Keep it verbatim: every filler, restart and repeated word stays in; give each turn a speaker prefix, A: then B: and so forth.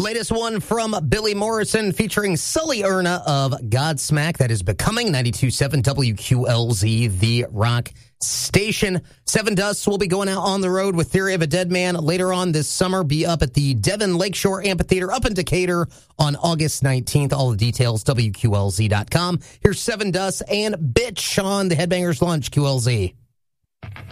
A: latest one from Billy Morrison featuring Sully Erna of Godsmack. That is Becoming. ninety-two point seven W Q L Z, the rock station. Seven Dusts will be going out on the road with Theory of a Dead Man later on this summer. Be up at the Devon Lakeshore Amphitheater up in Decatur on August nineteenth. All the details, W Q L Z dot com. Here's Seven Dusts and Bitch on the Headbangers Lunch, Q L Z.